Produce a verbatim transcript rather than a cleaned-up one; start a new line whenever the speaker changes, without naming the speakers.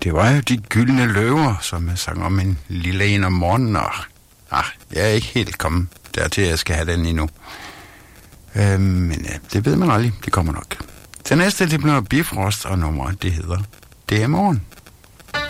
Det var jo De Gyldne Løver, som jeg sang om en lille en om morgenen, og ah, jeg er ikke helt kommet dertil, at jeg skal have den endnu. Øh, men ja, det ved man aldrig, det kommer nok. Det næste, det bliver Bifrost, og nummeret, det hedder Det er morgen.